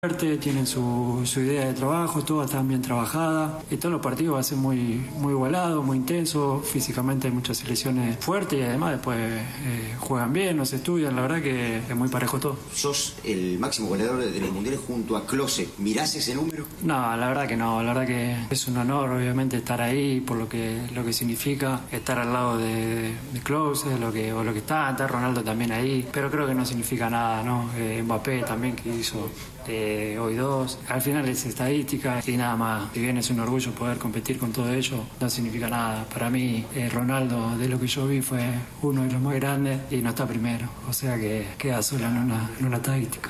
Tienen su idea de trabajo, todas están bien trabajadas y todos los partidos va a ser muy igualados, muy intensos, físicamente hay muchas selecciones fuertes y además después juegan bien, nos estudian, la verdad que es muy parejo todo. Sos el máximo goleador de los mundiales junto a Klose, ¿mirás ese número? No, la verdad que no, la verdad que es un honor obviamente estar ahí por lo que significa estar al lado de Klose, lo que está Ronaldo también ahí, pero creo que no significa nada, ¿no? Mbappé también que hizo hoy 2. Al final es estadística y nada más. Si bien es un orgullo poder competir con todo ello, no significa nada. Para mí, Ronaldo, de lo que yo vi, fue uno de los más grandes y no está primero. O sea que queda solo en una estadística.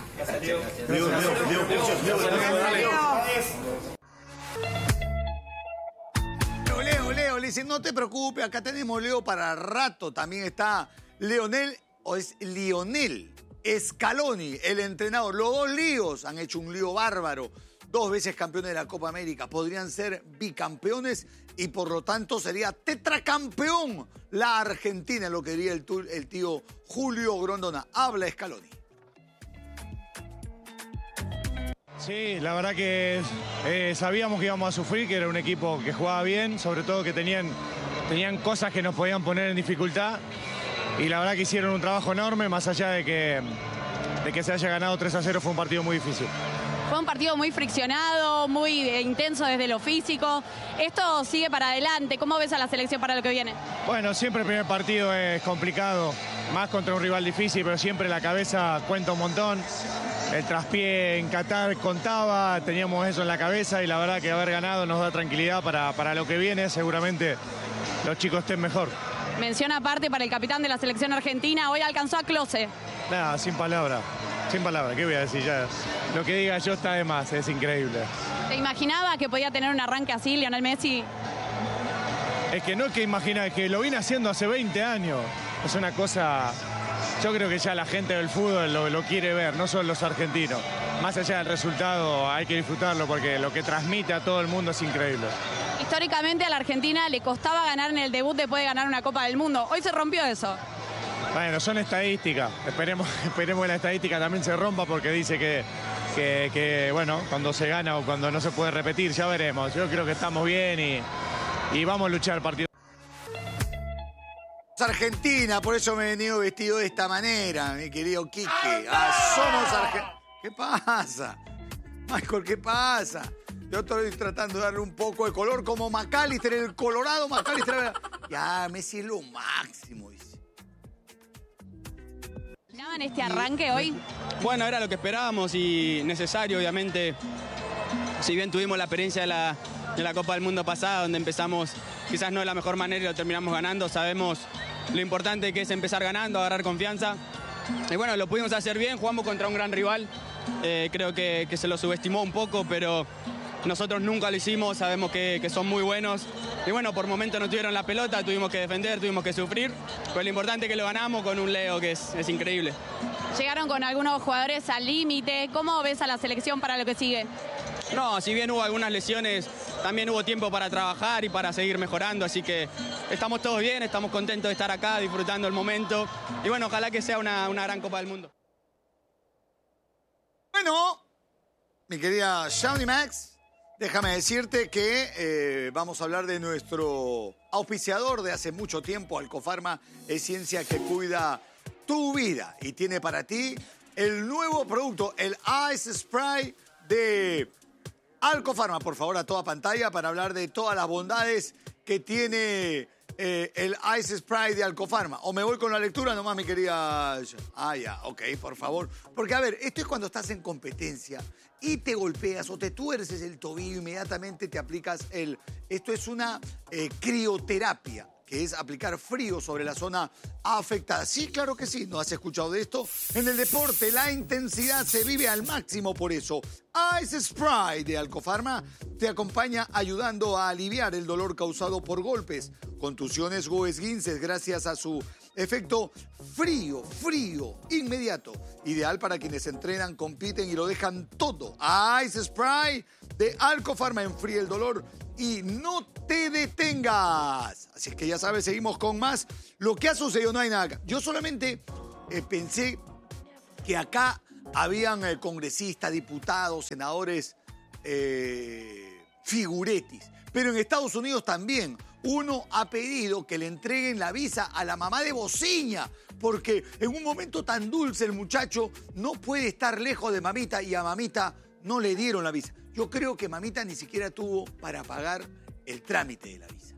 Leo, le dice, no te preocupes, acá tenemos Leo para rato. También está Lionel Scaloni, el entrenador. Los dos líos han hecho un lío bárbaro. 2 veces campeones de la Copa América. Podrían ser bicampeones y por lo tanto sería tetracampeón la Argentina, lo que diría el tío Julio Grondona. Habla Scaloni. Sí, la verdad que sabíamos que íbamos a sufrir, que era un equipo que jugaba bien, sobre todo que tenían cosas que nos podían poner en dificultad. Y la verdad que hicieron un trabajo enorme, más allá de que se haya ganado 3-0, fue un partido muy difícil. Fue un partido muy friccionado, muy intenso desde lo físico. Esto sigue para adelante. ¿Cómo ves a la selección para lo que viene? Bueno, siempre el primer partido es complicado, más contra un rival difícil, pero siempre la cabeza cuenta un montón. El traspié en Qatar contaba, teníamos eso en la cabeza y la verdad que haber ganado nos da tranquilidad para lo que viene. Seguramente los chicos estén mejor. Mención aparte para el capitán de la selección argentina, hoy alcanzó a Klose. Nada, sin palabras, ¿qué voy a decir ya? Lo que diga yo está de más, es increíble. ¿Te imaginaba que podía tener un arranque así, Lionel Messi? Es que no es que imagina, es que lo vine haciendo hace 20 años. Es una cosa, yo creo que ya la gente del fútbol lo quiere ver, no solo los argentinos. Más allá del resultado hay que disfrutarlo porque lo que transmite a todo el mundo es increíble. Históricamente a la Argentina le costaba ganar en el debut después de ganar una Copa del Mundo. Hoy se rompió eso. Bueno, son estadísticas. Esperemos que la estadística también se rompa porque dice que bueno, cuando se gana o cuando no se puede repetir, ya veremos. Yo creo que estamos bien y vamos a luchar el partido. Argentina, por eso me he venido vestido de esta manera, mi querido Quique. Somos Argentina. ¿Qué pasa? Michael, ¿qué pasa? Yo estoy tratando de darle un poco de color como McAllister, el Colorado, McAllister. Ya, Messi es lo máximo, dice. ¿Esperaban este arranque hoy? Bueno, era lo que esperábamos y necesario, obviamente. Si bien tuvimos la experiencia de la Copa del Mundo pasada, donde empezamos quizás no de la mejor manera y lo terminamos ganando, sabemos lo importante que es empezar ganando, agarrar confianza. Y bueno, lo pudimos hacer bien, jugamos contra un gran rival. Creo que se lo subestimó un poco, pero nosotros nunca lo hicimos, sabemos que son muy buenos. Y bueno, por momentos no tuvieron la pelota, tuvimos que defender, tuvimos que sufrir. Pero lo importante es que lo ganamos con un Leo que es increíble. Llegaron con algunos jugadores al límite. ¿Cómo ves a la selección para lo que sigue? No, si bien hubo algunas lesiones, también hubo tiempo para trabajar y para seguir mejorando. Así que estamos todos bien, estamos contentos de estar acá, disfrutando el momento. Y bueno, ojalá que sea una gran Copa del Mundo. Bueno, mi querida Shawnee Max, déjame decirte que vamos a hablar de nuestro auspiciador de hace mucho tiempo. Alcofarma es ciencia que cuida tu vida y tiene para ti el nuevo producto, el Ice Spray de Alcofarma. Por favor, a toda pantalla para hablar de todas las bondades que tiene el Ice Spray de Alcofarma. O me voy con la lectura nomás, mi querida... ya, ok, por favor. Porque, a ver, esto es cuando estás en competencia y te golpeas o te tuerces el tobillo, inmediatamente te aplicas el... Esto es una crioterapia, que es aplicar frío sobre la zona afectada. Sí, claro que sí, ¿no has escuchado de esto? En el deporte la intensidad se vive al máximo, por eso Ice Spray de Alcofarma te acompaña ayudando a aliviar el dolor causado por golpes, contusiones o esguinces gracias a su efecto frío, inmediato. Ideal para quienes entrenan, compiten y lo dejan todo. Ice Spray de Alcofarma enfría el dolor y no te detengas. Así es que ya sabes, seguimos con más. Lo que ha sucedido no hay nada acá. Yo solamente pensé que acá habían congresistas, diputados, senadores, figuretis. Pero en Estados Unidos también uno ha pedido que le entreguen la visa a la mamá de Bociña, porque en un momento tan dulce el muchacho no puede estar lejos de mamita y a mamita no le dieron la visa. Yo creo que mamita ni siquiera tuvo para pagar el trámite de la visa.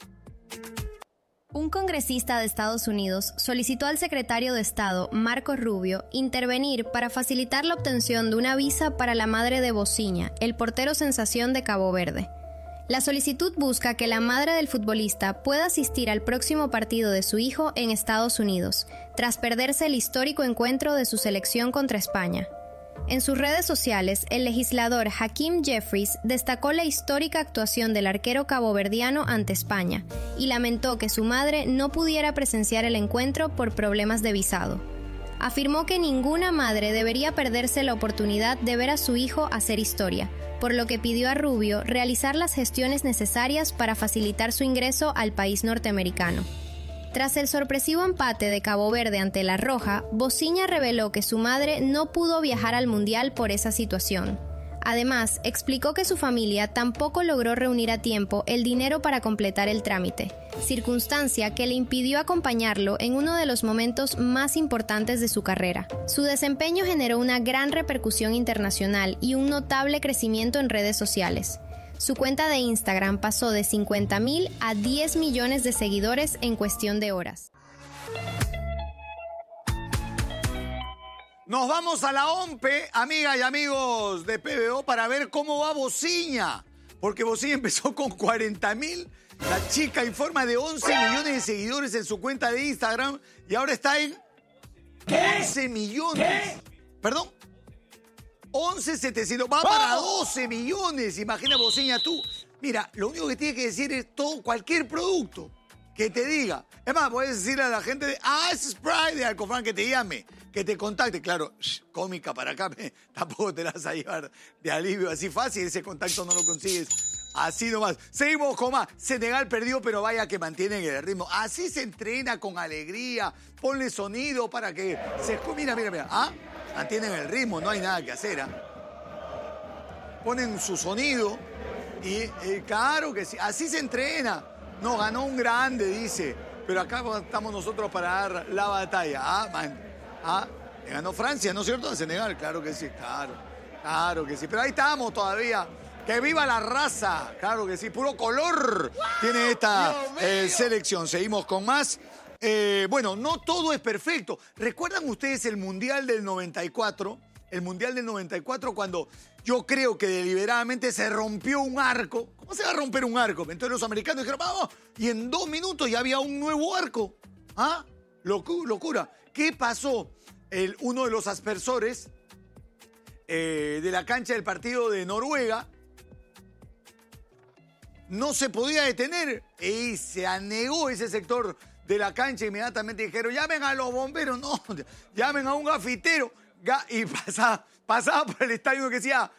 Un congresista de Estados Unidos solicitó al secretario de Estado, Marco Rubio, intervenir para facilitar la obtención de una visa para la madre de Bociña, el portero sensación de Cabo Verde. La solicitud busca que la madre del futbolista pueda asistir al próximo partido de su hijo en Estados Unidos, tras perderse el histórico encuentro de su selección contra España. En sus redes sociales, el legislador Hakeem Jeffries destacó la histórica actuación del arquero caboverdiano ante España y lamentó que su madre no pudiera presenciar el encuentro por problemas de visado. Afirmó que ninguna madre debería perderse la oportunidad de ver a su hijo hacer historia, por lo que pidió a Rubio realizar las gestiones necesarias para facilitar su ingreso al país norteamericano. Tras el sorpresivo empate de Cabo Verde ante La Roja, Bociña reveló que su madre no pudo viajar al Mundial por esa situación. Además, explicó que su familia tampoco logró reunir a tiempo el dinero para completar el trámite, circunstancia que le impidió acompañarlo en uno de los momentos más importantes de su carrera. Su desempeño generó una gran repercusión internacional y un notable crecimiento en redes sociales. Su cuenta de Instagram pasó de 50.000 a 10 millones de seguidores en cuestión de horas. Nos vamos a la OMPE, amigas y amigos de PBO, para ver cómo va Bociña. Porque Bociña empezó con 40.000. La chica informa de 11 millones de seguidores en su cuenta de Instagram y ahora está en 11 millones. ¿Perdón? 11.700. Va para 12 millones. Imagina, Bociña, tú. Mira, lo único que tienes que decir es cualquier producto que te diga. Es más, puedes decirle a la gente de Ice Sprite de Alcofrán que te llame, que te contacte. Claro, cómica para acá, tampoco te la vas a llevar de alivio así fácil. Ese contacto no lo consigues así nomás. Seguimos con más. Senegal perdió, pero vaya que mantienen el ritmo. Así se entrena con alegría. Ponle sonido para que se... Mira. ¿Ah? Mantienen el ritmo, no hay nada que hacer. Ponen su sonido y claro que sí. Así se entrena. No, ganó un grande, dice. Pero acá estamos nosotros para dar la batalla. Le ganó Francia, ¿no es cierto? A Senegal, claro que sí, claro que sí. Pero ahí estamos todavía. ¡Que viva la raza! Claro que sí, puro color tiene esta selección. Seguimos con más. Bueno, no todo es perfecto. ¿Recuerdan ustedes el Mundial del 94? El Mundial del 94 cuando yo creo que deliberadamente se rompió un arco. ¿Cómo se va a romper un arco? Entonces los americanos dijeron, vamos, y en 2 minutos ya había un nuevo arco. ¿Ah? Locura. ¿Qué pasó? Uno de los aspersores de la cancha del partido de Noruega no se podía detener y se anegó ese sector de la cancha. Inmediatamente dijeron, llamen a los bomberos, no, llamen a un gafitero. Y pasaba por el estadio que decía,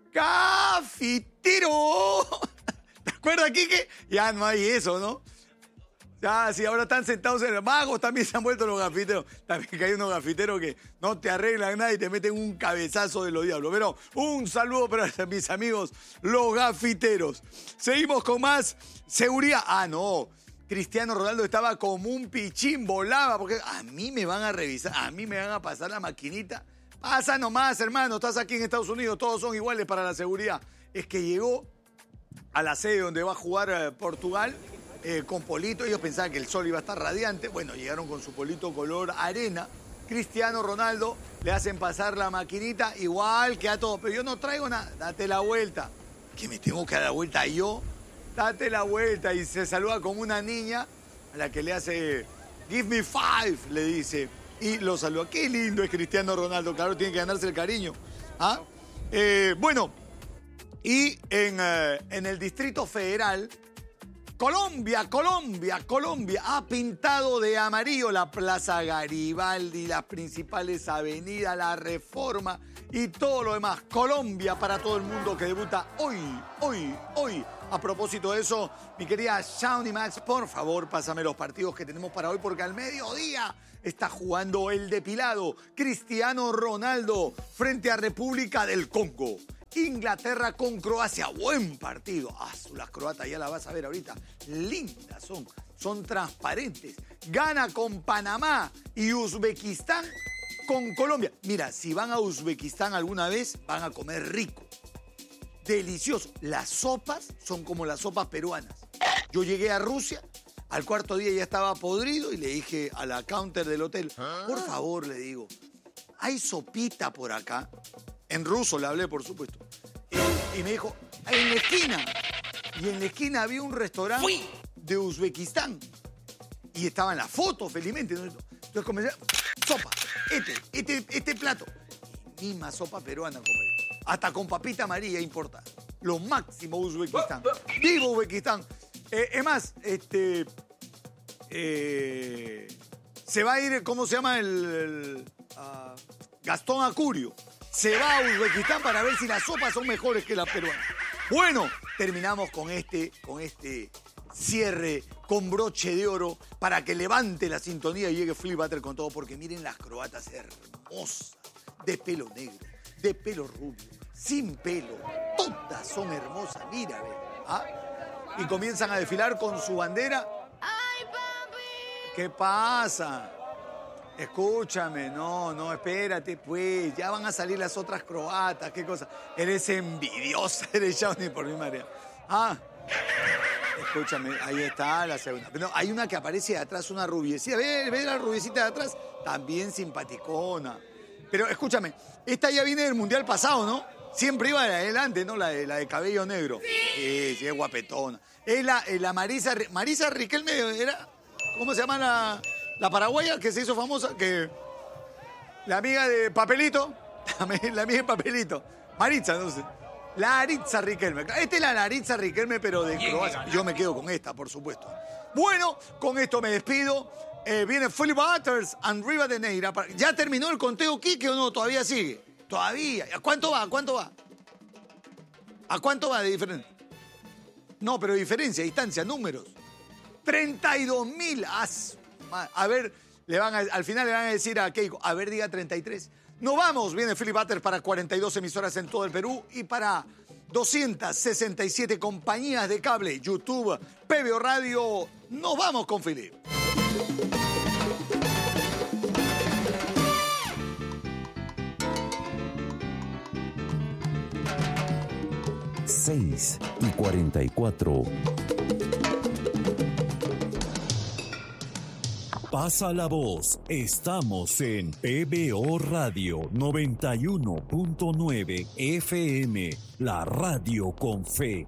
¡gafitero! ¿Te acuerdas, Quique? Ya no hay eso, ¿no? Ya, sí, ahora están sentados en el magos, también se han vuelto los gafiteros. También que hay unos gafiteros que no te arreglan nada y te meten un cabezazo de los diablos. Pero un saludo para mis amigos, los gafiteros. Seguimos con más seguridad. No. Cristiano Ronaldo estaba como un pichín, volaba, porque a mí me van a revisar, a mí me van a pasar la maquinita. Pasa nomás, hermano, estás aquí en Estados Unidos, todos son iguales para la seguridad. Es que llegó a la sede donde va a jugar Portugal con polito. Ellos pensaban que el sol iba a estar radiante. Bueno, llegaron con su polito color arena. Cristiano Ronaldo, le hacen pasar la maquinita igual que a todos. Pero yo no traigo nada, date la vuelta. ¿Que me tengo que dar la vuelta yo? Date la vuelta, y se saluda con una niña a la que le hace give me 5, le dice, y lo saluda. Qué lindo es Cristiano Ronaldo, claro, tiene que ganarse el cariño. Bueno, y en el Distrito Federal Colombia ha pintado de amarillo la Plaza Garibaldi, las principales avenidas, la Reforma y todo lo demás. Colombia para todo el mundo que debuta hoy. A propósito de eso, mi querida Shawnee Max, por favor, pásame los partidos que tenemos para hoy, porque al mediodía está jugando el depilado Cristiano Ronaldo frente a República del Congo. Inglaterra con Croacia, buen partido. Las croatas ya las vas a ver ahorita, lindas son transparentes. Gana con Panamá y Uzbekistán con Colombia. Mira, si van a Uzbekistán alguna vez, van a comer rico, delicioso. Las sopas son como las sopas peruanas. Yo llegué a Rusia, al cuarto día ya estaba podrido y le dije a la counter del hotel, por favor, le digo, ¿hay sopita por acá? En ruso le hablé, por supuesto. Y me dijo, en la esquina. Y en la esquina había un restaurante de Uzbekistán. Y estaba en la foto, felizmente. Entonces comencé, sopa, este plato. Y misma sopa peruana, compadre. Hasta con papita amarilla importa. Lo máximo Uzbekistán. ¡Viva Uzbekistán! Es más, se va a ir, ¿cómo se llama? Gastón Acurio. Se va a Uzbekistán para ver si las sopas son mejores que las peruanas. Bueno, terminamos con este cierre con broche de oro para que levante la sintonía y llegue Philly Butter con todo, porque miren las croatas hermosas, de pelo negro, de pelo rubio, sin pelo, todas son hermosas, mira, ve. Y comienzan a desfilar con su bandera. ¿Qué pasa? Escúchame, no, espérate, pues, ya van a salir las otras croatas, qué cosa. Eres envidiosa, eres Shawnee, por mi María. Escúchame, ahí está la segunda. Pero hay una que aparece de atrás, una rubiecita. ¿Ves la rubiecita de atrás? También simpaticona. Pero escúchame, esta ya viene del mundial pasado, ¿no? Siempre iba de adelante, ¿no? La de cabello negro. Sí, es guapetona. Es la Marisa Riquelme, ¿era? ¿Cómo se llama la paraguaya que se hizo famosa? Que la amiga de Papelito. La amiga de Papelito. Maritza, no sé. Laritza Riquelme. Esta es la Laritza Riquelme, pero de Croacia. Yo me quedo con esta, por supuesto. Bueno, con esto me despido. Viene Philly Butters and Riva de Neira. ¿Ya terminó el conteo, Quique, o no? ¿Todavía sigue? Todavía. ¿A cuánto va? ¿A cuánto va de diferencia? No, pero diferencia, distancia, números. 32.000. A ver, al final le van a decir a Keiko, a ver, diga 33. Nos vamos. Viene Philly Butter para 42 emisoras en todo el Perú y para 267 compañías de cable, YouTube, PBO Radio. Nos vamos con Philly. 6:44. Pasa la voz. Estamos en PBO Radio 91.9 FM, la radio con fe.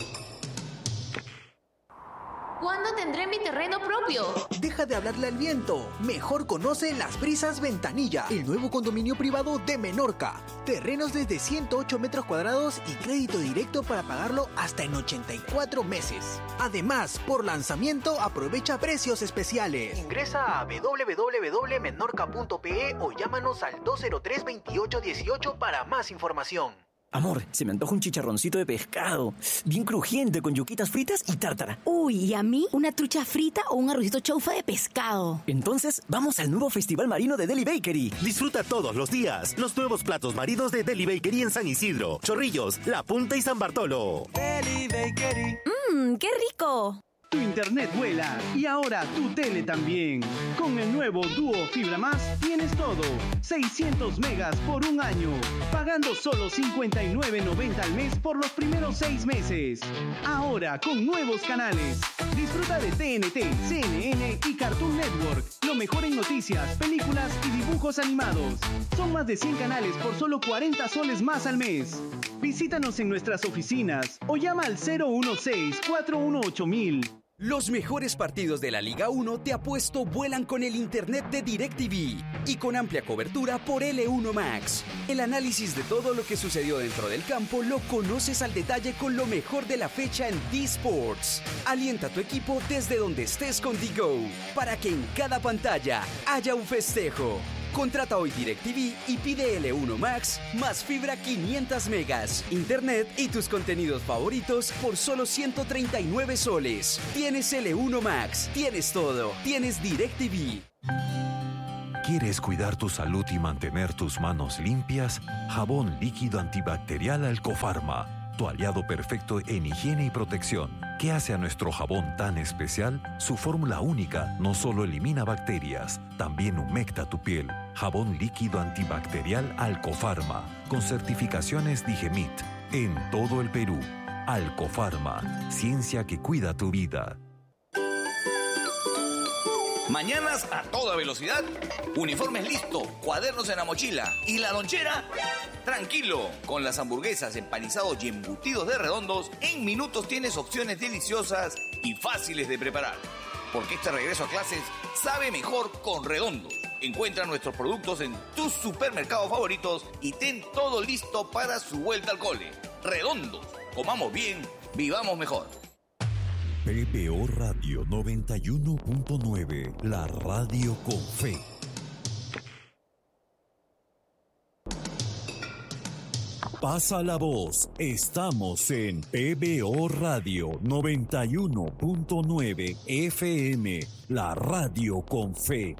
¿Cuándo tendré mi terreno propio? Deja de hablarle al viento. Mejor conoce Las Brisas Ventanilla, el nuevo condominio privado de Menorca. Terrenos desde 108 metros cuadrados y crédito directo para pagarlo hasta en 84 meses. Además, por lanzamiento aprovecha precios especiales. Ingresa a www.menorca.pe o llámanos al 203-2818 para más información. Amor, se me antoja un chicharroncito de pescado, bien crujiente, con yuquitas fritas y tártara. Uy, ¿y a mí? ¿Una trucha frita o un arrocito chaufa de pescado? Entonces, vamos al nuevo Festival Marino de Deli Bakery. Disfruta todos los días los nuevos platos marinos de Deli Bakery en San Isidro, Chorrillos, La Punta y San Bartolo. Deli Bakery. ¡Qué rico! Tu internet vuela y ahora tu tele también. Con el nuevo Duo Fibra Más tienes todo. 600 megas por un año, pagando solo $59.90 al mes por los primeros 6 meses. Ahora con nuevos canales. Disfruta de TNT, CNN y Cartoon Network. Lo mejor en noticias, películas y dibujos animados. Son más de 100 canales por solo 40 soles más al mes. Visítanos en nuestras oficinas o llama al 016-418-000. Los mejores partidos de la Liga 1 te apuesto vuelan con el internet de DirecTV y con amplia cobertura por L1 Max. El análisis de todo lo que sucedió dentro del campo lo conoces al detalle con lo mejor de la fecha en D-Sports. Alienta a tu equipo desde donde estés con DGO para que en cada pantalla haya un festejo. Contrata hoy DirecTV y pide L1 Max más fibra 500 megas, internet y tus contenidos favoritos por solo 139 soles. Tienes L1 Max, tienes todo, tienes DirecTV. ¿Quieres cuidar tu salud y mantener tus manos limpias? Jabón líquido antibacterial Alcofarma, tu aliado perfecto en higiene y protección. ¿Qué hace a nuestro jabón tan especial? Su fórmula única no solo elimina bacterias, también humecta tu piel. Jabón líquido antibacterial Alcofarma, con certificaciones Digemit, en todo el Perú. Alcofarma, ciencia que cuida tu vida. Mañanas a toda velocidad, uniformes listo, cuadernos en la mochila y la lonchera. Tranquilo, con las hamburguesas, empanizados y embutidos de Redondos, en minutos tienes opciones deliciosas y fáciles de preparar. Porque este regreso a clases sabe mejor con Redondos. Encuentra nuestros productos en tus supermercados favoritos y ten todo listo para su vuelta al cole. Redondos, comamos bien, vivamos mejor. PBO Radio 91.9, la radio con fe. Pasa la voz, estamos en PBO Radio 91.9 FM, la radio con fe.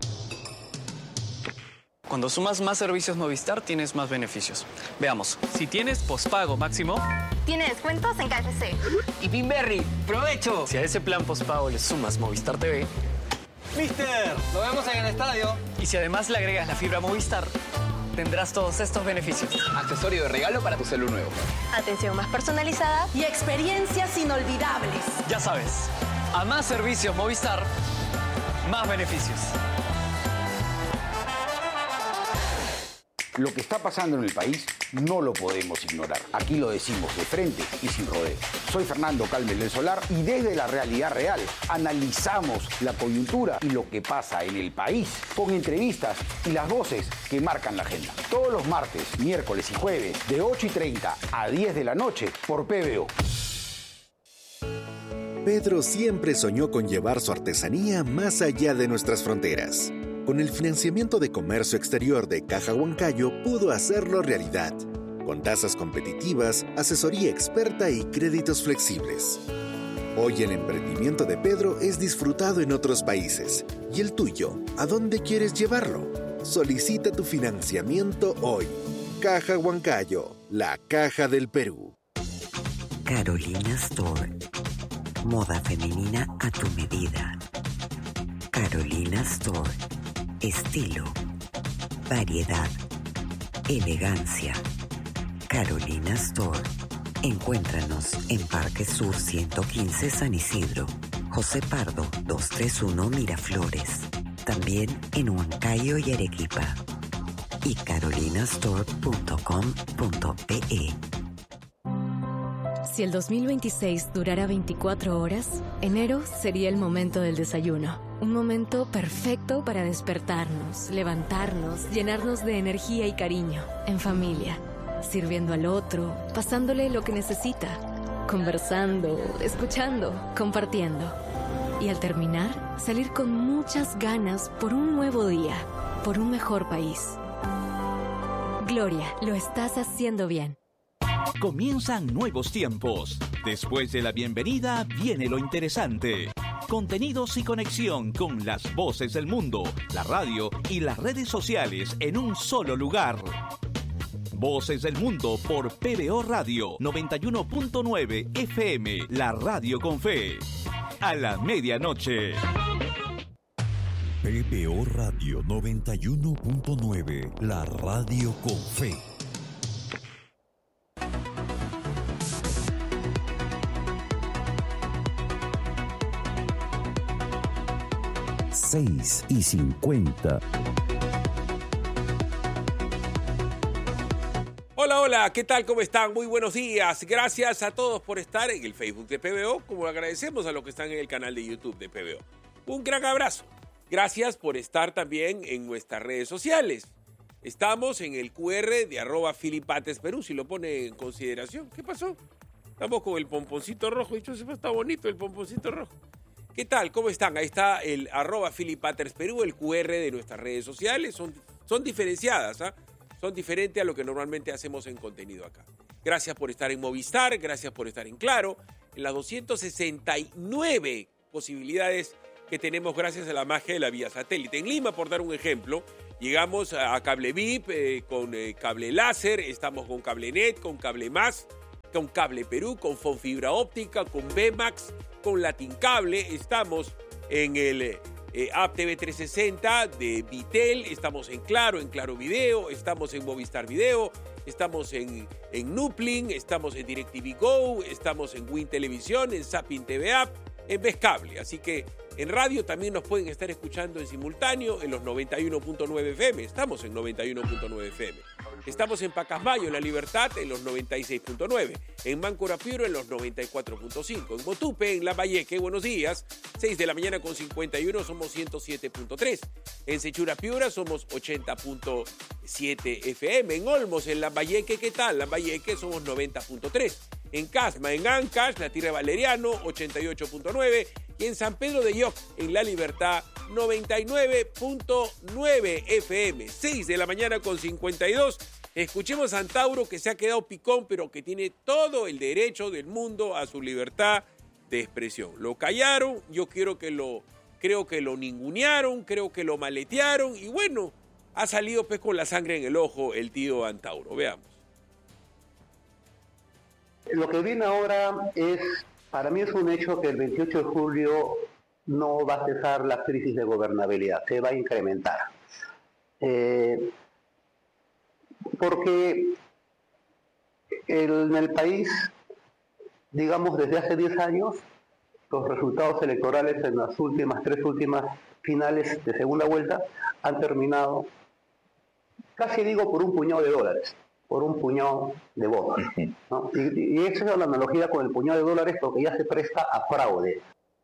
Cuando sumas más servicios Movistar, tienes más beneficios. Veamos. Si tienes pospago máximo, tiene descuentos en KFC. Y Pinberry, ¡provecho! Si a ese plan pospago le sumas Movistar TV, ¡Mister! ¡Lo vemos en el estadio! Y si además le agregas la fibra Movistar, tendrás todos estos beneficios. Accesorio de regalo para tu celu nuevo. Atención más personalizada y experiencias inolvidables. Ya sabes, a más servicios Movistar, más beneficios. Lo que está pasando en el país no lo podemos ignorar. Aquí lo decimos de frente y sin rodeo. Soy Fernando Calmes del Solar y desde la realidad real analizamos la coyuntura y lo que pasa en el país con entrevistas y las voces que marcan la agenda. Todos los martes, miércoles y jueves de 8:30 a 10 de la noche por PBO. Pedro siempre soñó con llevar su artesanía más allá de nuestras fronteras. Con el financiamiento de comercio exterior de Caja Huancayo pudo hacerlo realidad, con tasas competitivas, asesoría experta y créditos flexibles. Hoy el emprendimiento de Pedro es disfrutado en otros países. ¿Y el tuyo? ¿A dónde quieres llevarlo? Solicita tu financiamiento hoy. Caja Huancayo, la caja del Perú. Carolina Store. Moda femenina a tu medida. Carolina Store. Estilo, variedad, elegancia. Carolina Store. Encuéntranos en Parque Sur 115 San Isidro, José Pardo 231 Miraflores. También en Huancayo y Arequipa. Y carolinastore.com.pe. Si el 2026 durara 24 horas, enero sería el momento del desayuno. Un momento perfecto para despertarnos, levantarnos, llenarnos de energía y cariño, en familia, sirviendo al otro, pasándole lo que necesita, conversando, escuchando, compartiendo. Y al terminar, salir con muchas ganas por un nuevo día, por un mejor país. Gloria, lo estás haciendo bien. Comienzan nuevos tiempos. Después de la bienvenida viene lo interesante. Contenidos y conexión con las voces del mundo, la radio y las redes sociales en un solo lugar. Voces del Mundo por PBO Radio 91.9 FM, la radio con fe. A la medianoche. PBO Radio 91.9, la radio con fe. y 50. Hola, hola, ¿qué tal? ¿Cómo están? Muy buenos días. Gracias a todos por estar en el Facebook de PBO, como agradecemos a los que están en el canal de YouTube de PBO. Un gran abrazo. Gracias por estar también en nuestras redes sociales. Estamos en el QR de @PhilipPatesPerú, si lo pone en consideración. ¿Qué pasó? Estamos con el pomponcito rojo. Dicho, está bonito el pomponcito rojo. ¿Qué tal? ¿Cómo están? Ahí está el @PhilipPatesPerú, el QR de nuestras redes sociales. Son diferenciadas, ¿ah? Son diferentes a lo que normalmente hacemos en contenido acá. Gracias por estar en Movistar, gracias por estar en Claro, en las 269 posibilidades que tenemos gracias a la magia de la vía satélite. En Lima, por dar un ejemplo, llegamos a Cable VIP, con Cable Láser, estamos con CableNet, con Cable Más, con Cable Perú, con Fonfibra Óptica, con Bemax, con Latin Cable, estamos en el App TV 360 de Vitel, estamos en Claro Video, estamos en Movistar Video, estamos en Nuplin, estamos en DirecTV Go, estamos en Win Televisión, en Zapping TV App, en Ves Cable. Así que en radio también nos pueden estar escuchando en simultáneo en los 91.9 FM. Estamos en 91.9 FM. Estamos en Pacasmayo, en La Libertad, en los 96.9. En Mancora Piuro, en los 94.5. En Motupe, en Lambayeque, buenos días. 6 de la mañana con 51, somos 107.3. En Sechura Piura, somos 80.7 FM. En Olmos, en Lambayeque, ¿qué tal? Lambayeque, somos 90.3. En Casma, en Ancash, La Tierra de Valeriano, 88.9. Y en San Pedro de Yoc, en La Libertad, 99.9 FM. 6 de la mañana con 52. Escuchemos a Antauro, que se ha quedado picón, pero que tiene todo el derecho del mundo a su libertad de expresión. Lo callaron, creo que lo ningunearon, creo que lo maletearon. Y bueno, ha salido pues con la sangre en el ojo el tío Antauro. Veamos. Lo que viene ahora para mí es un hecho que el 28 de julio no va a cesar la crisis de gobernabilidad, se va a incrementar. Porque en el país, digamos desde hace 10 años, los resultados electorales en las tres últimas finales de segunda vuelta han terminado, casi digo, por un puñado de dólares. Por un puñado de votos, ¿no? Y esa es la analogía con el puñado de dólares porque ya se presta a fraude.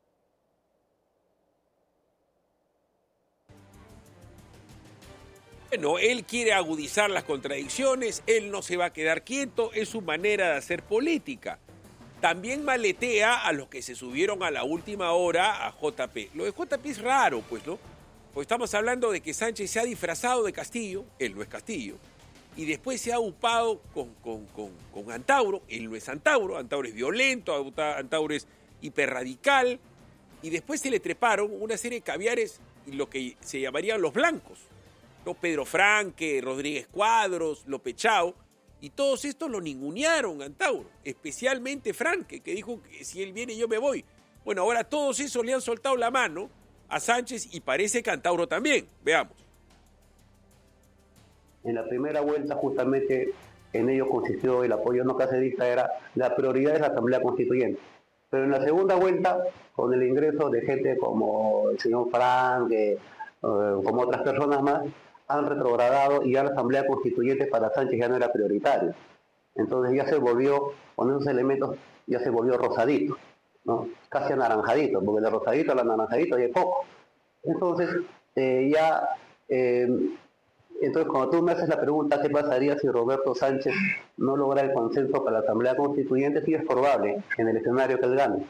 Bueno, él quiere agudizar las contradicciones, él no se va a quedar quieto, es su manera de hacer política. También maletea a los que se subieron a la última hora a JP. Lo de JP es raro, pues, ¿no? Pues estamos hablando de que Sánchez se ha disfrazado de Castillo, él no es Castillo, y después se ha upado con Antauro. Él no es Antauro, Antauro es violento, Antauro es hiperradical, y después se le treparon una serie de caviares, lo que se llamarían los blancos, ¿no? Pedro Franque, Rodríguez Cuadros, López Chao, y todos estos lo ningunearon a Antauro, especialmente Franque, que dijo que si él viene yo me voy. Bueno, ahora todos esos le han soltado la mano a Sánchez y parece que Antauro también. Veamos. En la primera vuelta, justamente, en ello consistió el apoyo no cacerista, era la prioridad de la Asamblea Constituyente. Pero en la segunda vuelta, con el ingreso de gente como el señor Frank, como otras personas más, han retrogradado y ya la Asamblea Constituyente para Sánchez ya no era prioritaria. Entonces ya se volvió, con esos elementos, ya se volvió rosadito, ¿no? Casi anaranjadito, porque de rosadito al anaranjadito hay poco. Entonces, entonces, cuando tú me haces la pregunta, ¿qué pasaría si Roberto Sánchez no logra el consenso para la Asamblea Constituyente? Sí es probable, en el escenario que él gane.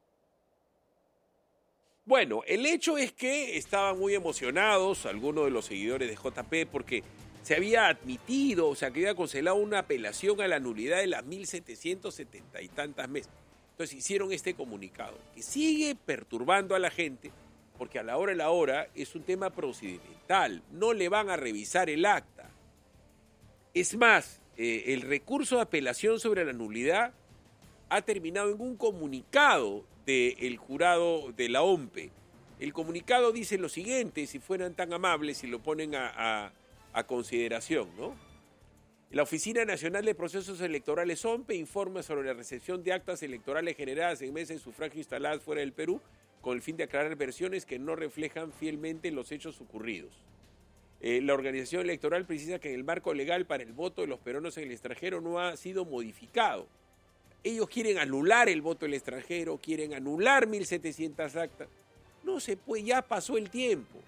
Bueno, el hecho es que estaban muy emocionados algunos de los seguidores de JP porque se había admitido, o sea, que había cancelado una apelación a la nulidad de las 1.770 y tantas mesas. Entonces hicieron este comunicado, que sigue perturbando a la gente, porque a la hora de la hora es un tema procedimental, no le van a revisar el acta. Es más, el recurso de apelación sobre la nulidad ha terminado en un comunicado del jurado de la OMPE. El comunicado dice lo siguiente, si fueran tan amables y lo ponen a consideración, ¿no? La Oficina Nacional de Procesos Electorales OMPE informa sobre la recepción de actas electorales generadas en mesas de sufragio instaladas fuera del Perú, con el fin de aclarar versiones que no reflejan fielmente los hechos ocurridos. La organización electoral precisa que el marco legal para el voto de los peruanos en el extranjero no ha sido modificado. Ellos quieren anular el voto del extranjero, quieren anular 1.700 actas. No se puede, ya pasó el tiempo.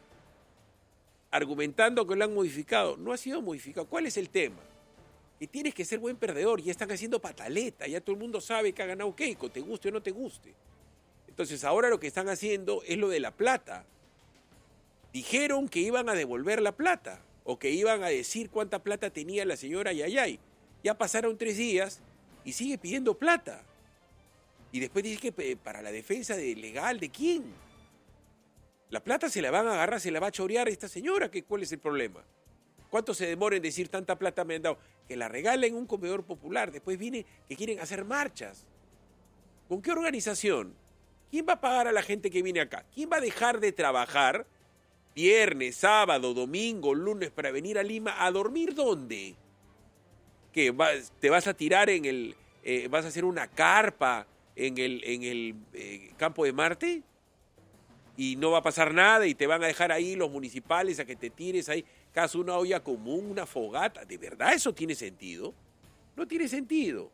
Argumentando que lo han modificado, no ha sido modificado. ¿Cuál es el tema? Que tienes que ser buen perdedor, ya están haciendo pataleta, ya todo el mundo sabe que ha ganado Keiko, te guste o no te guste. Entonces ahora lo que están haciendo es lo de la plata. Dijeron que iban a devolver la plata o que iban a decir cuánta plata tenía la señora Yayay. Ya pasaron 3 días y sigue pidiendo plata. Y después dice que para la defensa legal de quién. La plata se la van a agarrar, se la va a chorear esta señora. ¿Cuál es el problema? ¿Cuánto se demora en decir tanta plata me han dado? Que la regalen en un comedor popular. Después viene que quieren hacer marchas. ¿Con qué organización? ¿Quién va a pagar a la gente que viene acá? ¿Quién va a dejar de trabajar viernes, sábado, domingo, lunes para venir a Lima a dormir dónde? ¿Qué? ¿Te vas a tirar en el... vas a hacer una carpa en el campo de Marte? Y no va a pasar nada y te van a dejar ahí los municipales a que te tires ahí, casi una olla común, una fogata. ¿De verdad eso tiene sentido? No tiene sentido.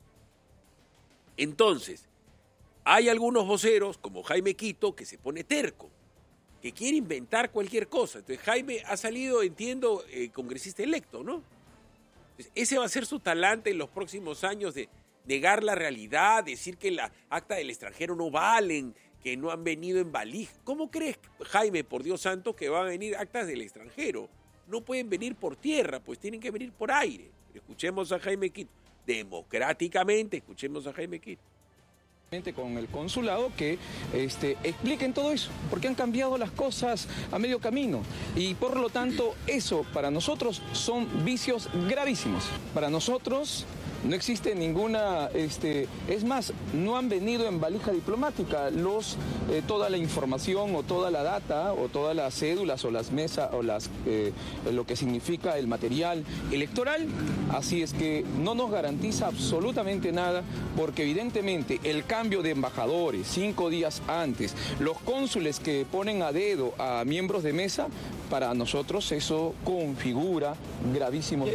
Entonces, hay algunos voceros, como Jaime Quito, que se pone terco, que quiere inventar cualquier cosa. Entonces, Jaime ha salido, entiendo, congresista electo, ¿no? Entonces, ese va a ser su talante en los próximos años de negar la realidad, decir que las actas del extranjero no valen, que no han venido en valija. ¿Cómo crees, Jaime, por Dios santo, que van a venir actas del extranjero? No pueden venir por tierra, pues tienen que venir por aire. Escuchemos a Jaime Quito. Democráticamente, escuchemos a Jaime Quito. Con el consulado que expliquen todo eso, porque han cambiado las cosas a medio camino y por lo tanto eso para nosotros son vicios gravísimos. Para nosotros no existe ninguna, es más, no han venido en valija diplomática toda la información o toda la data o todas las cédulas o las mesas o lo que significa el material electoral, así es que no nos garantiza absolutamente nada porque evidentemente el cambio de embajadores 5 días antes, los cónsules que ponen a dedo a miembros de mesa, para nosotros eso configura gravísimos.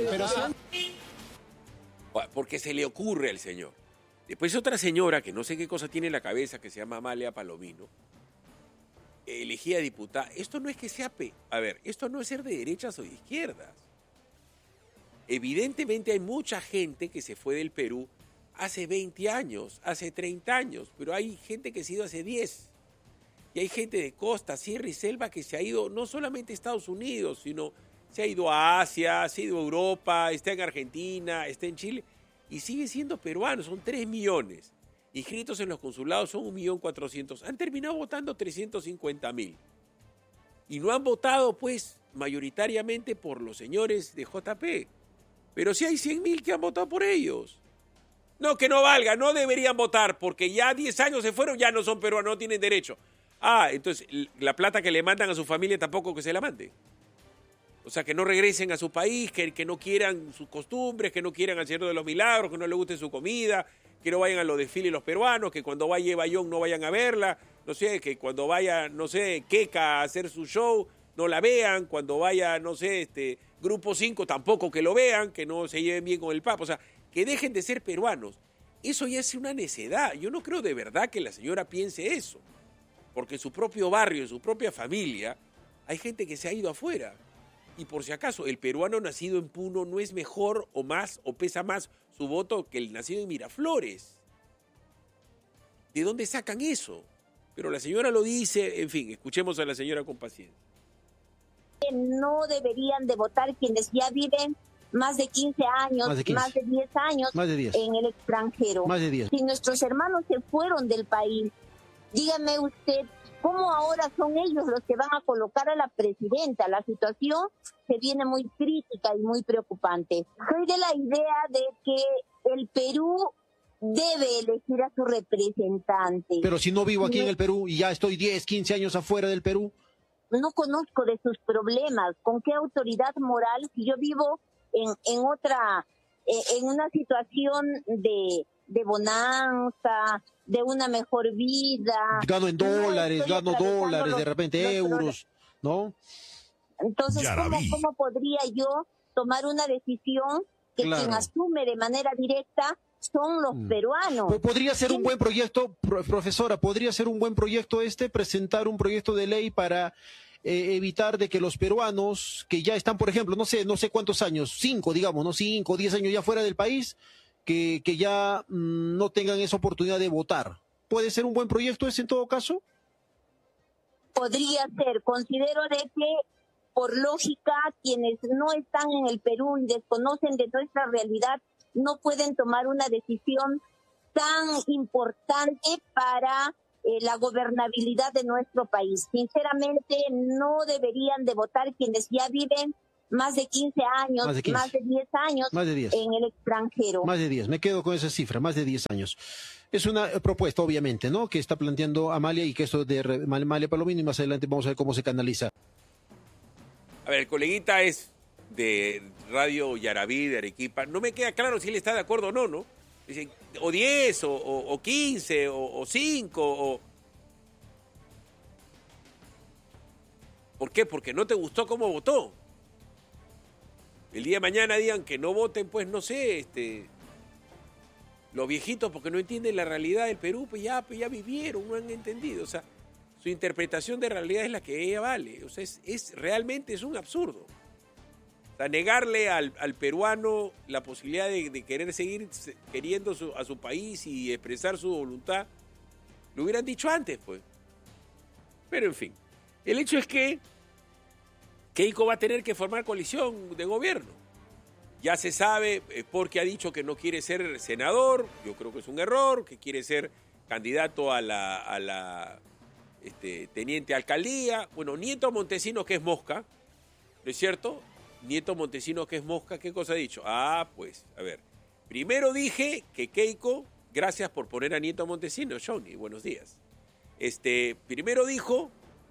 Porque se le ocurre al señor. Después otra señora, que no sé qué cosa tiene en la cabeza, que se llama Amalia Palomino, elegida diputada. Esto no es que sea... esto no es ser de derechas o de izquierdas. Evidentemente hay mucha gente que se fue del Perú hace 20 años, hace 30 años, pero hay gente que se ha ido hace 10. Y hay gente de costa, sierra y selva que se ha ido no solamente a Estados Unidos, sino se ha ido a Asia, se ha ido a Europa, está en Argentina, está en Chile, y sigue siendo peruano. Son 3 millones. Inscritos en los consulados son 1.400.000. Han terminado votando 350.000. Y no han votado, pues, mayoritariamente por los señores de JP. Pero sí hay 100.000 que han votado por ellos. No, que no valga, no deberían votar, porque ya 10 años se fueron, ya no son peruanos, no tienen derecho. Entonces, la plata que le mandan a su familia tampoco que se la mande. O sea, que no regresen a su país, que no quieran sus costumbres, que no quieran al Señor de los Milagros, que no les guste su comida, que no vayan a los desfiles los peruanos, que cuando vaya Eva Young no vayan a verla, no sé, que cuando vaya, no sé, Keka a hacer su show, no la vean, cuando vaya, no sé, Grupo 5 tampoco que lo vean, que no se lleven bien con el Papa, o sea, que dejen de ser peruanos. Eso ya es una necedad. Yo no creo de verdad que la señora piense eso, porque en su propio barrio, en su propia familia, hay gente que se ha ido afuera. Y por si acaso, el peruano nacido en Puno no es mejor o más o pesa más su voto que el nacido en Miraflores. ¿De dónde sacan eso? Pero la señora lo dice, en fin, escuchemos a la señora con paciencia. No deberían de votar quienes ya viven más de 15 años, más de 10 años en el extranjero. Más de 10. Si nuestros hermanos se fueron del país, dígame usted, ¿cómo ahora son ellos los que van a colocar a la presidenta? La situación se viene muy crítica y muy preocupante. Soy de la idea de que el Perú debe elegir a su representante. Pero si no vivo aquí en el Perú y ya estoy 10, 15 años afuera del Perú. No conozco de sus problemas. ¿Con qué autoridad moral? Si yo vivo en una situación de bonanza, de una mejor vida. Gano en dólares, de repente euros, ¿no? Entonces, ¿cómo podría yo tomar una decisión que quien asume de manera directa son los peruanos? Podría ser un buen proyecto, profesora, podría ser un buen proyecto presentar un proyecto de ley para evitar de que los peruanos que ya están, por ejemplo, no sé cuántos años, 5, digamos, ¿no? 5 o 10 años ya fuera del país, que ya no tengan esa oportunidad de votar. ¿Puede ser un buen proyecto ese en todo caso? Podría ser. Considero de que, por lógica, quienes no están en el Perú y desconocen de nuestra realidad no pueden tomar una decisión tan importante para la gobernabilidad de nuestro país. Sinceramente, no deberían de votar quienes ya viven más de 15 años, más de 10 años en el extranjero. Más de 10, me quedo con esa cifra, más de 10 años. Es una propuesta, obviamente, ¿no?, que está planteando Amalia y que esto de Amalia Palomino, y más adelante vamos a ver cómo se canaliza. A ver, el coleguita es de Radio Yaraví, de Arequipa. No me queda claro si él está de acuerdo o no, ¿no? Dicen, o 10, o 15, o 5, o... ¿Por qué? Porque no te gustó cómo votó. El día de mañana digan que no voten, pues no sé, los viejitos porque no entienden la realidad del Perú, pues ya vivieron, no han entendido. O sea, su interpretación de realidad es la que ella vale. O sea, realmente es un absurdo. O sea, negarle al peruano la posibilidad de querer seguir queriendo a su país y expresar su voluntad, lo hubieran dicho antes, pues. Pero en fin, el hecho es que Keiko va a tener que formar coalición de gobierno. Ya se sabe porque ha dicho que no quiere ser senador, yo creo que es un error, que quiere ser candidato a la teniente alcaldía. Bueno, Nieto Montesinos, que es mosca, ¿no es cierto? Nieto Montesinos, que es mosca, ¿qué cosa ha dicho? Pues, a ver. Primero dije que Keiko, gracias por poner a Nieto Montesinos, Johnny, buenos días. Primero dijo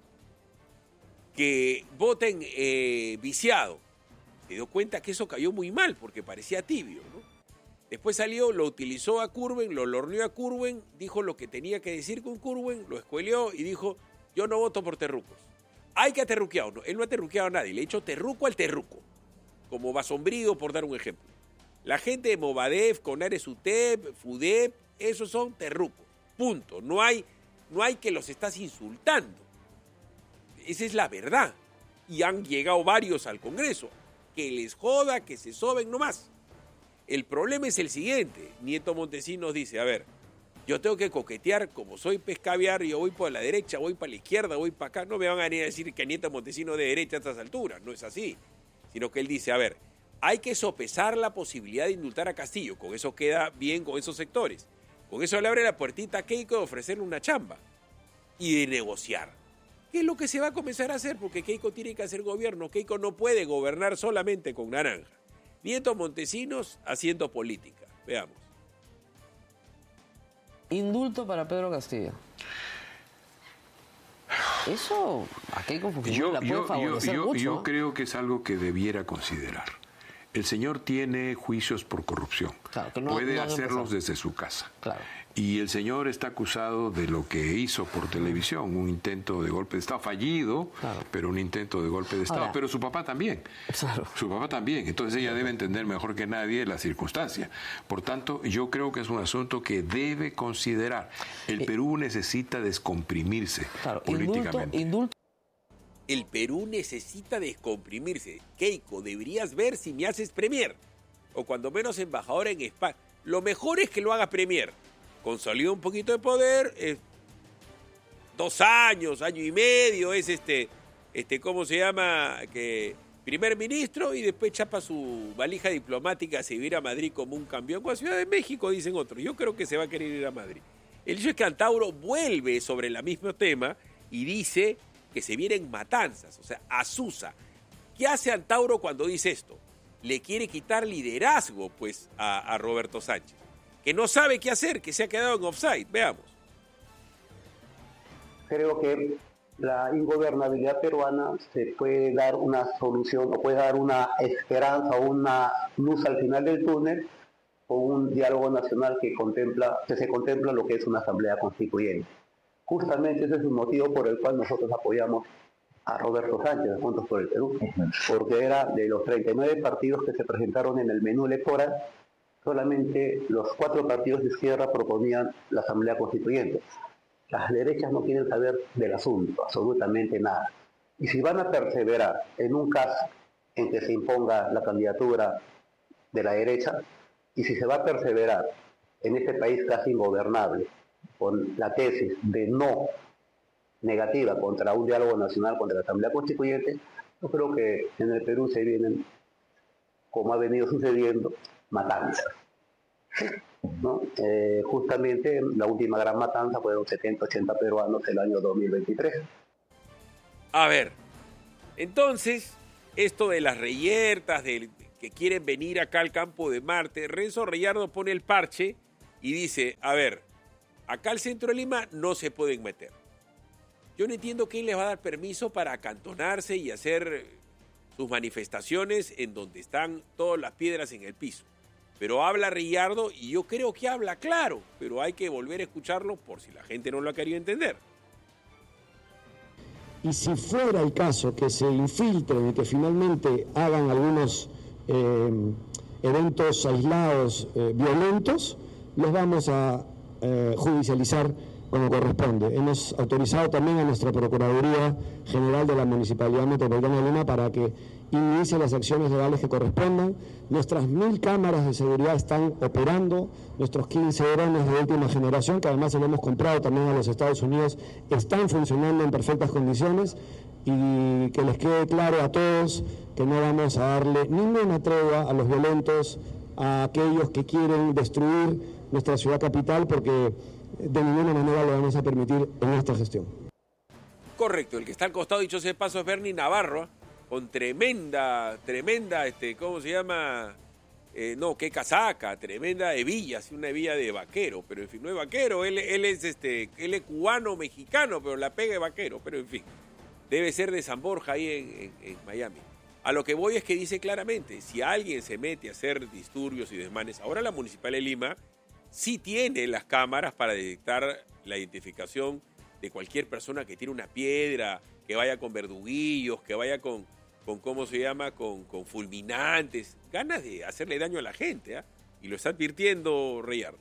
que voten viciado. Se dio cuenta que eso cayó muy mal porque parecía tibio, ¿no? Después salió, lo utilizó a Curwen, lo lorneó a Curwen, dijo lo que tenía que decir con Curwen, lo escueleó y dijo, yo no voto por terrucos. Hay que ha terruqueado, no, él no ha terruqueado a nadie, le ha hecho terruco al terruco, como Basombrío, por dar un ejemplo. La gente de Movadef, Conares UTEP, FUDEP, esos son terrucos, punto. No hay que los estás insultando. Esa es la verdad. Y han llegado varios al Congreso. Que les joda, que se soben nomás. El problema es el siguiente. Nieto Montesinos dice, a ver, yo tengo que coquetear, como soy pescaviar, yo voy por la derecha, voy para la izquierda, voy para acá. No me van a venir a decir que Nieto Montesinos de derecha a estas alturas. No es así. Sino que él dice, a ver, hay que sopesar la posibilidad de indultar a Castillo. Con eso queda bien con esos sectores. Con eso le abre la puertita a Keiko de ofrecerle una chamba. Y de negociar. ¿Qué es lo que se va a comenzar a hacer? Porque Keiko tiene que hacer gobierno. Keiko no puede gobernar solamente con naranja. Nieto Montesinos haciendo política. Veamos. Indulto para Pedro Castillo. Eso a Keiko Fujimori la puede favorecer mucho. Yo creo que es algo que debiera considerar. El señor tiene juicios por corrupción. Claro, que puede hacerlos desde su casa. Claro. Y el señor está acusado de lo que hizo por televisión, un intento de golpe de Estado, fallido, pero un intento de golpe de Estado. Ahora, pero su papá también. Claro. Su papá también. Entonces ella debe entender mejor que nadie la circunstancia. Por tanto, yo creo que es un asunto que debe considerar. El Perú necesita descomprimirse políticamente. El Perú necesita descomprimirse. Keiko, deberías ver si me haces premier. O cuando menos embajador en España. Lo mejor es que lo hagas premier. Consolida un poquito de poder, 2 años, año y medio, es ¿cómo se llama? Que primer ministro y después chapa su valija diplomática a seguir a Madrid como un campeón. Con la Ciudad de México, dicen otros. Yo creo que se va a querer ir a Madrid. El hecho es que Antauro vuelve sobre el mismo tema y dice que se vienen matanzas, o sea, azuza. ¿Qué hace Antauro cuando dice esto? Le quiere quitar liderazgo, pues, a Roberto Sánchez, que no sabe qué hacer, que se ha quedado en offside. Veamos. Creo que la ingobernabilidad peruana se puede dar una solución o puede dar una esperanza o una luz al final del túnel con un diálogo nacional que se contempla lo que es una asamblea constituyente. Justamente ese es el motivo por el cual nosotros apoyamos a Roberto Sánchez de Juntos por el Perú, porque era de los 39 partidos que se presentaron en el menú electoral, solamente los 4 partidos de izquierda proponían la Asamblea Constituyente. Las derechas no quieren saber del asunto, absolutamente nada. Y si van a perseverar en un caso en que se imponga la candidatura de la derecha, y si se va a perseverar en este país casi ingobernable, con la tesis de no negativa contra un diálogo nacional, contra la Asamblea Constituyente, yo creo que en el Perú se vienen, como ha venido sucediendo, matanzas. ¿No? Justamente la última gran matanza fueron 70, 80 peruanos el año 2023. A ver, entonces, esto de las reyertas, que quieren venir acá al campo de Marte, Renzo Reyardo pone el parche y dice, a ver, acá al centro de Lima no se pueden meter. Yo no entiendo quién les va a dar permiso para acantonarse y hacer sus manifestaciones en donde están todas las piedras en el piso. Pero habla Reyardo y yo creo que habla claro, pero hay que volver a escucharlo por si la gente no lo ha querido entender. Y si fuera el caso que se infiltren y que finalmente hagan algunos eventos aislados violentos, los vamos a judicializar como corresponde. Hemos autorizado también a nuestra Procuraduría General de la Municipalidad Metropolitana de Lima para que inicie las acciones legales que correspondan. Nuestras 1000 cámaras de seguridad están operando, nuestros 15 drones de última generación, que además se lo hemos comprado también a los Estados Unidos, están funcionando en perfectas condiciones, y que les quede claro a todos que no vamos a darle ninguna tregua a los violentos, a aquellos que quieren destruir nuestra ciudad capital, porque de ninguna manera lo vamos a permitir en esta gestión. Correcto, el que está al costado, dicho sea de paso, es Bernie Navarro, con tremenda, ¿cómo se llama? Qué casaca, tremenda hebilla, sí, una hebilla de vaquero, pero en fin, no es vaquero, él es cubano, mexicano, pero la pega de vaquero, pero en fin, debe ser de San Borja ahí en Miami. A lo que voy es que dice claramente, si alguien se mete a hacer disturbios y desmanes, ahora la Municipalidad de Lima sí tiene las cámaras para detectar la identificación de cualquier persona que tire una piedra, que vaya con verduguillos, que vaya con ¿cómo se llama? Con fulminantes, ganas de hacerle daño a la gente, ¿eh? Y lo está advirtiendo Reyardo.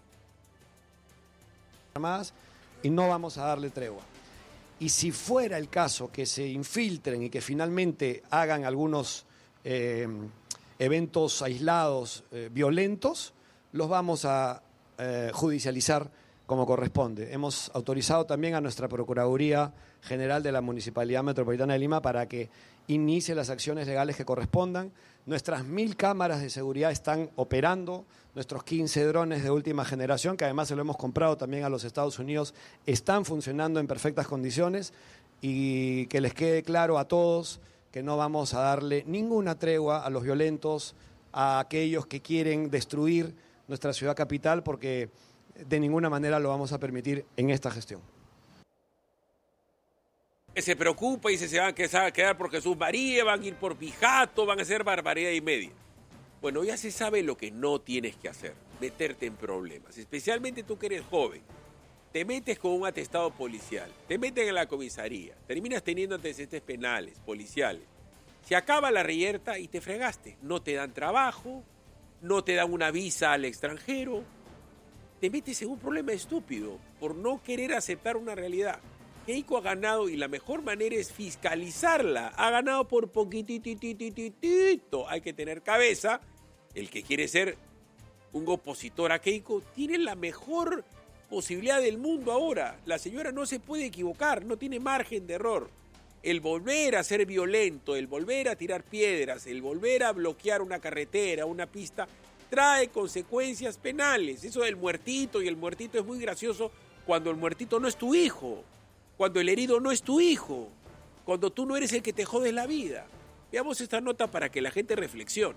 Y no vamos a darle tregua. Y si fuera el caso que se infiltren y que finalmente hagan algunos eventos aislados violentos, los vamos a judicializar como corresponde. Hemos autorizado también a nuestra Procuraduría General de la Municipalidad Metropolitana de Lima para que inicie las acciones legales que correspondan. Nuestras 1000 cámaras de seguridad están operando, nuestros 15 drones de última generación, que además se lo hemos comprado también a los Estados Unidos, están funcionando en perfectas condiciones, y que les quede claro a todos que no vamos a darle ninguna tregua a los violentos, a aquellos que quieren destruir nuestra ciudad capital, porque de ninguna manera lo vamos a permitir en esta gestión. Se preocupa y se van a quedar por Jesús María, van a ir por Pijato, van a hacer barbaridad y media. Bueno, ya se sabe lo que no tienes que hacer, meterte en problemas, especialmente tú que eres joven. Te metes con un atestado policial, te meten en la comisaría, terminas teniendo antecedentes penales, policiales. Se acaba la reyerta y te fregaste, no te dan trabajo, no te dan una visa al extranjero, te metes en un problema estúpido por no querer aceptar una realidad. Keiko ha ganado y la mejor manera es fiscalizarla. Ha ganado por poquitititititito. Hay que tener cabeza. El que quiere ser un opositor a Keiko tiene la mejor posibilidad del mundo ahora. La señora no se puede equivocar, no tiene margen de error. El volver a ser violento, el volver a tirar piedras, el volver a bloquear una carretera, una pista, trae consecuencias penales. Eso del muertito, y el muertito es muy gracioso cuando el muertito no es tu hijo. Cuando el herido no es tu hijo, cuando tú no eres el que te jodes la vida. Veamos esta nota para que la gente reflexione.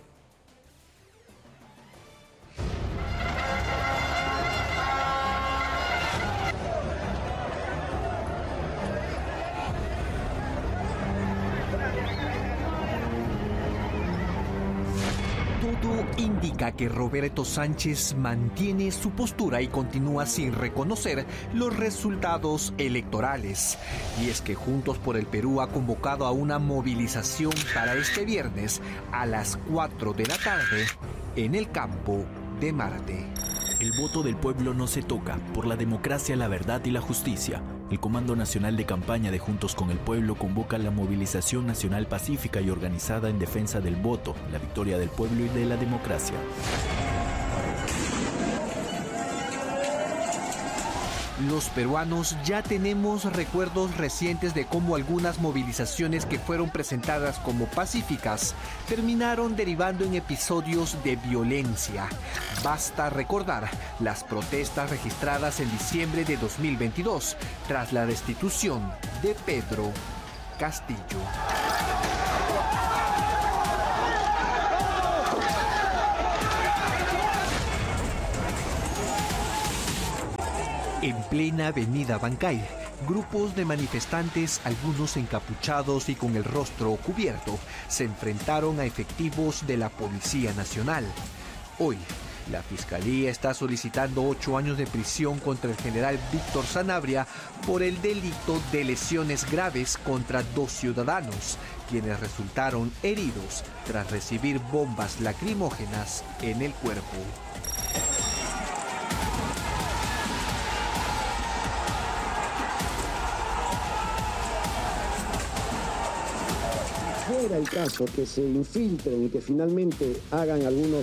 Todo indica que Roberto Sánchez mantiene su postura y continúa sin reconocer los resultados electorales. Y es que Juntos por el Perú ha convocado a una movilización para este viernes a las 4 de la tarde en el Campo de Marte. El voto del pueblo no se toca. Por la democracia, la verdad y la justicia. El Comando Nacional de Campaña de Juntos con el Pueblo convoca la movilización nacional pacífica y organizada en defensa del voto, la victoria del pueblo y de la democracia. Los peruanos ya tenemos recuerdos recientes de cómo algunas movilizaciones que fueron presentadas como pacíficas terminaron derivando en episodios de violencia. Basta recordar las protestas registradas en diciembre de 2022 tras la destitución de Pedro Castillo. En plena avenida Bancay, grupos de manifestantes, algunos encapuchados y con el rostro cubierto, se enfrentaron a efectivos de la Policía Nacional. Hoy, la Fiscalía está solicitando 8 años de prisión contra el general Víctor Sanabria por el delito de lesiones graves contra 2 ciudadanos, quienes resultaron heridos tras recibir bombas lacrimógenas en el cuerpo. Fuera el caso que se infiltren y que finalmente hagan algunos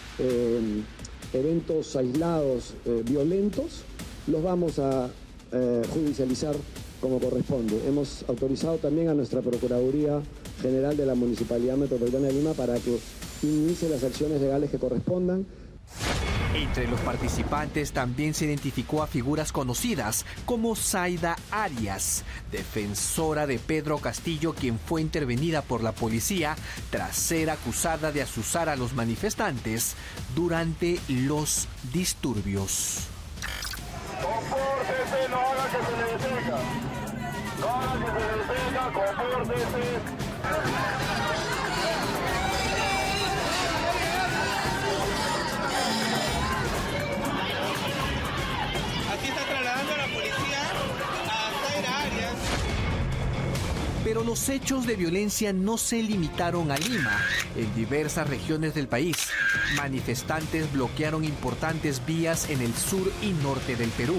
eventos aislados violentos, los vamos a judicializar como corresponde. Hemos autorizado también a nuestra Procuraduría General de la Municipalidad Metropolitana de Lima para que inicie las acciones legales que correspondan. Entre los participantes también se identificó a figuras conocidas como Zaida Arias, defensora de Pedro Castillo, quien fue intervenida por la policía tras ser acusada de azuzar a los manifestantes durante los disturbios. Compórtese, no haga que se le detenga. No haga que se le detenga, compórtese. Pero los hechos de violencia no se limitaron a Lima. En diversas regiones del país, manifestantes bloquearon importantes vías en el sur y norte del Perú.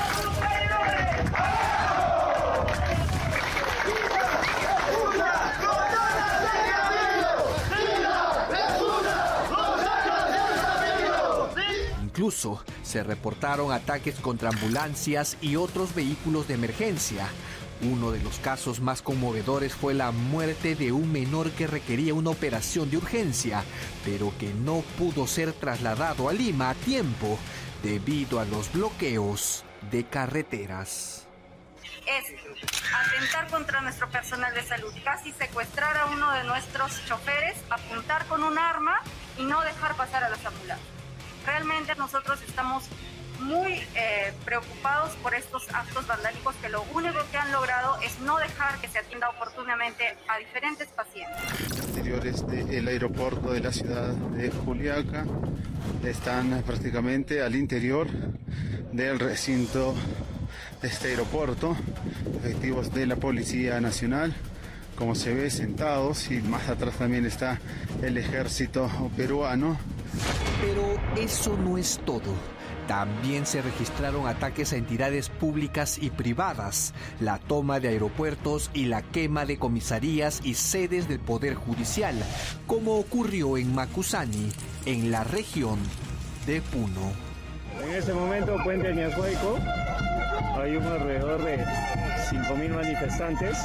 Incluso se reportaron ataques contra ambulancias y otros vehículos de emergencia. Uno de los casos más conmovedores fue la muerte de un menor que requería una operación de urgencia, pero que no pudo ser trasladado a Lima a tiempo debido a los bloqueos de carreteras. Es atentar contra nuestro personal de salud, casi secuestrar a uno de nuestros choferes, apuntar con un arma y no dejar pasar a las ambulancias. Realmente nosotros estamos muy preocupados por estos actos vandálicos que lo único que han logrado es no dejar que se atienda oportunamente a diferentes pacientes. Exteriores del aeropuerto de la ciudad de Juliaca están prácticamente al interior del recinto de este aeropuerto, efectivos de la Policía Nacional, como se ve, sentados, y más atrás también está el ejército peruano. Pero eso no es todo. También se registraron ataques a entidades públicas y privadas, la toma de aeropuertos y la quema de comisarías y sedes del Poder Judicial, como ocurrió en Macusani, en la región de Puno. En este momento, Puente Añashuayco, hay alrededor de 5.000 manifestantes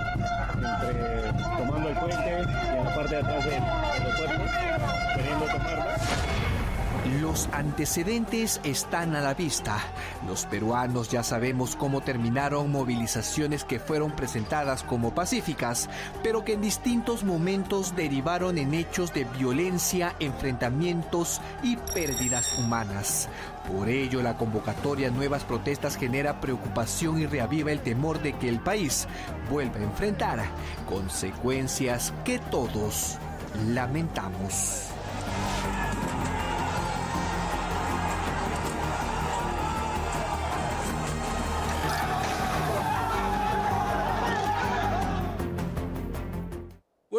tomando el puente y en la parte de atrás del aeropuerto, queriendo tomarlo. Los antecedentes están a la vista. Los peruanos ya sabemos cómo terminaron movilizaciones que fueron presentadas como pacíficas, pero que en distintos momentos derivaron en hechos de violencia, enfrentamientos y pérdidas humanas. Por ello, la convocatoria a nuevas protestas genera preocupación y reaviva el temor de que el país vuelva a enfrentar consecuencias que todos lamentamos.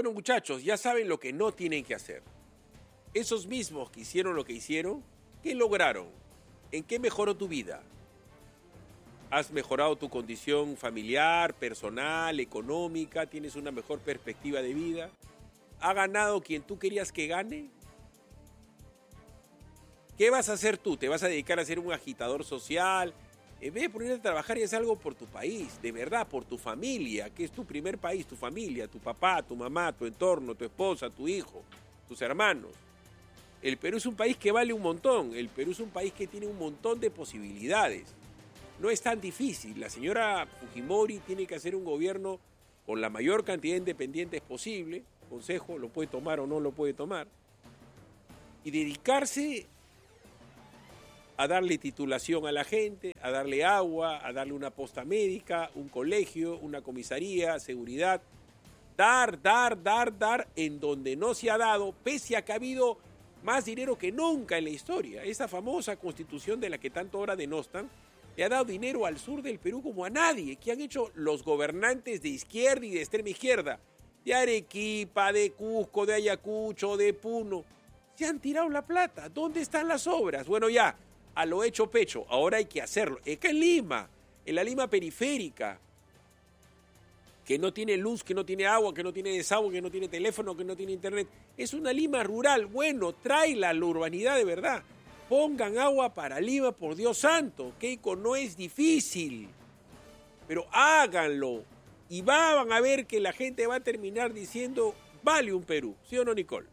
Bueno, muchachos, ya saben lo que no tienen que hacer. Esos mismos que hicieron lo que hicieron, ¿qué lograron? ¿En qué mejoró tu vida? ¿Has mejorado tu condición familiar, personal, económica? ¿Tienes una mejor perspectiva de vida? ¿Ha ganado quien tú querías que gane? ¿Qué vas a hacer tú? ¿Te vas a dedicar a ser un agitador social? En vez de ponerte a trabajar y hacer algo por tu país, de verdad, por tu familia, que es tu primer país, tu familia, tu papá, tu mamá, tu entorno, tu esposa, tu hijo, tus hermanos. El Perú es un país que vale un montón. El Perú es un país que tiene un montón de posibilidades. No es tan difícil. La señora Fujimori tiene que hacer un gobierno con la mayor cantidad de independientes posible. Consejo, lo puede tomar o no lo puede tomar. Y dedicarse a darle titulación a la gente, a darle agua, a darle una posta médica, un colegio, una comisaría, seguridad. Dar en donde no se ha dado, pese a que ha habido más dinero que nunca en la historia. Esa famosa constitución de la que tanto ahora denostan, le ha dado dinero al sur del Perú como a nadie. ¿Qué han hecho los gobernantes de izquierda y de extrema izquierda? De Arequipa, de Cusco, de Ayacucho, de Puno. Se han tirado la plata. ¿Dónde están las obras? Bueno, ya, a lo hecho pecho. Ahora hay que hacerlo. Acá en Lima, en la Lima periférica, que no tiene luz, que no tiene agua, que no tiene desagüe, que no tiene teléfono, que no tiene internet. Es una Lima rural. Bueno, tráela a la urbanidad de verdad. Pongan agua para Lima, por Dios santo. Keiko, no es difícil. Pero háganlo. Y van a ver que la gente va a terminar diciendo, vale un Perú. ¿Sí o no, Nicole?